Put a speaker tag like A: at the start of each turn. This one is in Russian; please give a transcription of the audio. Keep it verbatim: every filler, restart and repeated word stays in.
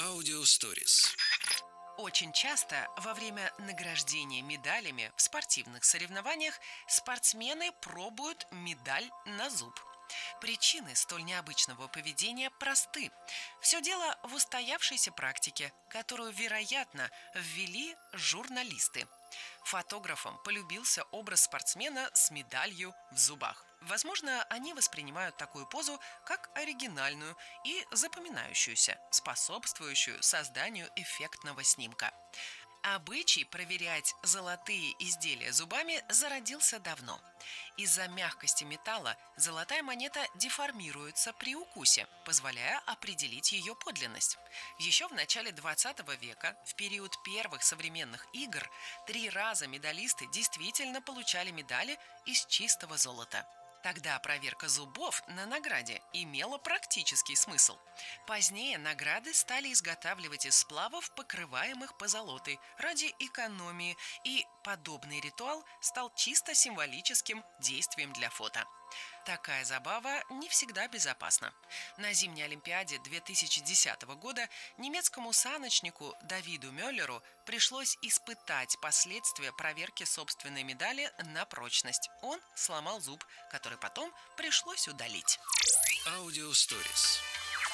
A: Аудиосторис.
B: Очень часто во время награждения медалями в спортивных соревнованиях спортсмены пробуют медаль на зуб. Причины столь необычного поведения просты. Все дело в устоявшейся практике, которую, вероятно, ввели журналисты. Фотографам полюбился образ спортсмена с медалью в зубах. Возможно, они воспринимают такую позу как оригинальную и запоминающуюся, способствующую созданию эффектного снимка. Обычай проверять золотые изделия зубами зародился давно. Из-за мягкости металла золотая монета деформируется при укусе, позволяя определить ее подлинность. Еще в начале двадцатого века, в период первых современных игр, три раза медалисты действительно получали медали из чистого золота. Тогда проверка зубов на награде имела практический смысл. Позднее награды стали изготавливать из сплавов, покрываемых позолотой, ради экономии, и подобный ритуал стал чисто символическим действием для фото. Такая забава не всегда безопасна. На зимней Олимпиаде две тысячи десятого года немецкому саночнику Давиду Мюллеру пришлось испытать последствия проверки собственной медали на прочность. Он сломал зуб, который потом пришлось удалить.
A: Аудиосторис.